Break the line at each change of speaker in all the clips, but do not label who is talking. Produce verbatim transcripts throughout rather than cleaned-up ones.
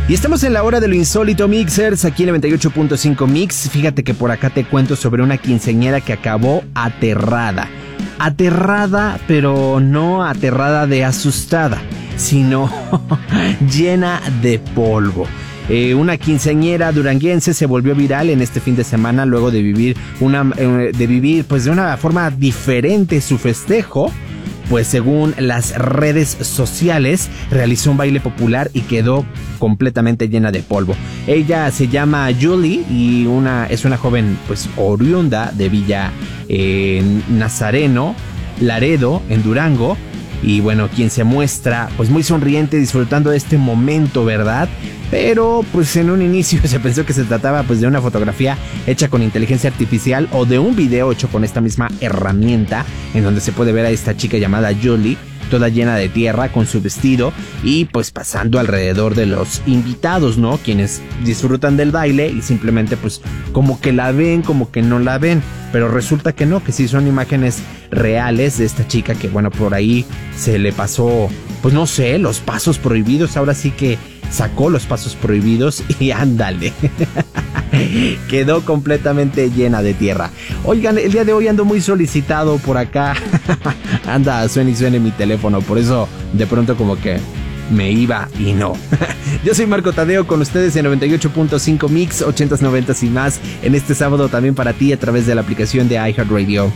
Y estamos en la hora de lo insólito, Mixers, aquí en noventa y ocho punto cinco Mix. Fíjate que por acá te cuento sobre una quinceañera que acabó aterrada. Aterrada, pero no aterrada de asustada, sino llena de polvo. Eh, una quinceañera duranguense se volvió viral en este fin de semana luego de vivir una eh, de vivir pues de una forma diferente su festejo. Pues según las redes sociales, realizó un baile popular y quedó completamente llena de polvo. Ella se llama Julie y una, es una joven pues oriunda de Villa eh, Nazareno, Laredo, en Durango. Y bueno, quien se muestra pues muy sonriente disfrutando de este momento, ¿verdad? Pero pues en un inicio se pensó que se trataba pues de una fotografía hecha con inteligencia artificial o de un video hecho con esta misma herramienta, en donde se puede ver a esta chica llamada Julie, toda llena de tierra con su vestido y pues pasando alrededor de los invitados, ¿no? Quienes disfrutan del baile y simplemente pues como que la ven, como que no la ven. Pero resulta que no, que sí son imágenes reales de esta chica que bueno, por ahí se le pasó, pues no sé, los pasos prohibidos. Ahora sí que sacó los pasos prohibidos y ándale. Quedó completamente llena de tierra. Oigan, el día de hoy ando muy solicitado por acá. Anda, suene y suene mi teléfono. Por eso de pronto como que me iba y no. Yo soy Marco Tadeo con ustedes en noventa y ocho punto cinco Mix, ochentas, noventas y más. En este sábado también para ti a través de la aplicación de iHeartRadio.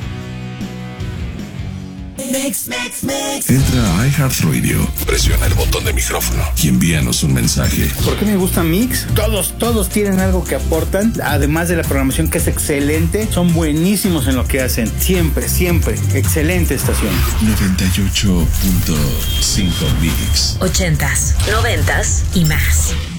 Mix, mix, mix. Entra a iHeartRadio, presiona el botón de micrófono y envíanos un mensaje.
¿Por qué me gusta Mix? Todos, todos tienen algo que aportan, además de la programación que es excelente, son buenísimos en lo que hacen, siempre, siempre, excelente estación.
noventa y ocho punto cinco Mix.
Ochentas, noventas y más.